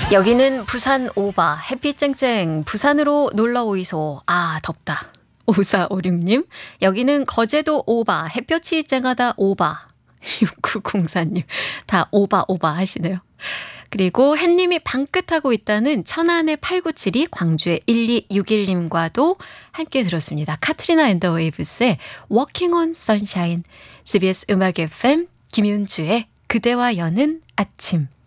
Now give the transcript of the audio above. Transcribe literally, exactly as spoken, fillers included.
여기는 부산 오바 햇빛 쨍쨍 부산으로 놀러 오이소. 아 덥다. 오사오육님 여기는 거제도 오바 햇볕이 쨍하다 오바. 육구공사님 다 오바 오바 하시네요. 그리고 햇님이 방긋하고 있다는 천안의 팔구칠이 광주의 일이육일님과도 함께 들었습니다. 카트리나 앤 더 웨이브스의 Walking on Sunshine. 씨비에스 음악 에프엠 김윤주의 그대와 여는 아침.